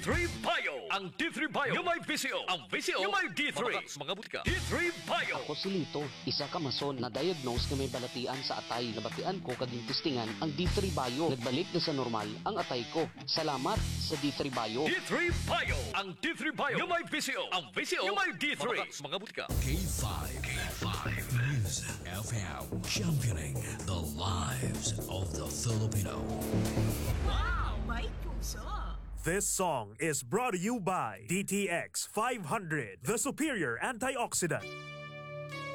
D3 Bio. Ang D3 Bio yung may VCO. Ang VCO yung may D3. Mga butika. D3 Bio. Ako si Lito, isa ka mason na diagnose na may balatian sa atay. Nabatian ko kaging testingan ang D3 Bio. Nagbalik na sa normal ang atay ko. Salamat sa D3 Bio. D3 Bio. Ang D3 Bio yung may VCO. Ang VCO yung may D3. Mga butika. K5 Music FM, championing the lives of the Filipino. Wow, may puso! This song is brought to you by DTX 500, the superior antioxidant.